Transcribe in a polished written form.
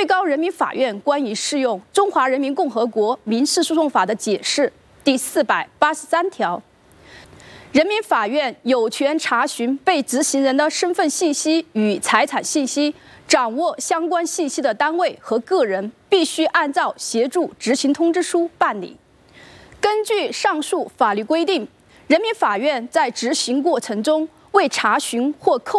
最高人民法院关于适用《中华人民共和国民事诉讼法》的解释第483条。人民法院有权查询被执行人的身份信息与财产信息，掌握相关信息的单位和个人必须按照协助执行通知书办理。根据上述法律规定，人民法院在执行过程中为查询或扣